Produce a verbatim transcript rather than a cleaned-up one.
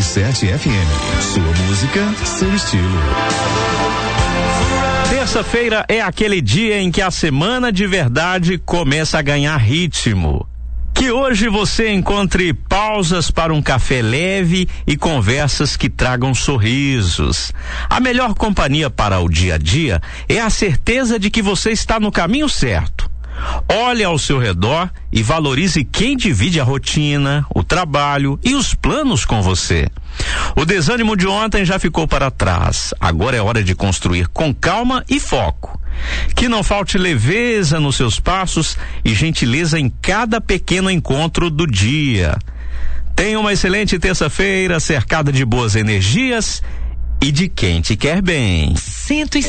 sete F M. Sua música, seu estilo. Terça-feira é aquele dia em que a semana de verdade começa a ganhar ritmo. Que hoje você encontre pausas para um café leve e conversas que tragam sorrisos. A melhor companhia para o dia a dia é a certeza de que você está no caminho certo. Olhe ao seu redor e valorize quem divide a rotina, o trabalho e os planos com você. O desânimo de ontem já ficou para trás. Agora é hora de construir com calma e foco. Que não falte leveza nos seus passos e gentileza em cada pequeno encontro do dia. Tenha uma excelente terça-feira cercada de boas energias e de quem te quer bem. cento e